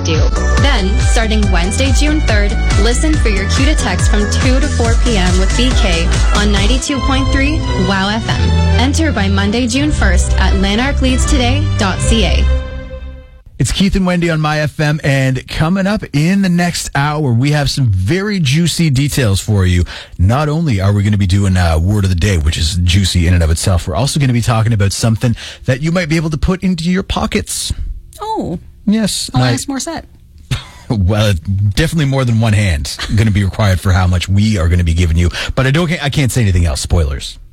do. Then, starting Wednesday, June 3rd, listen for your cue to text from 2 to 4 p.m. with BK on 92.3 WOW FM. Enter by Monday, June 1st at lanarkleadstoday.ca. It's Keith and Wendy on My FM, and coming up in the next hour, we have some very juicy details for you. Not only are we going to be doing Word of the Day, which is juicy in and of itself, we're also going to be talking about something that you might be able to put into your pockets. Oh. Yes. Alanis Morissette. Well, definitely more than one hand going to be required for how much we are going to be giving you. But I can't say anything else. Spoilers.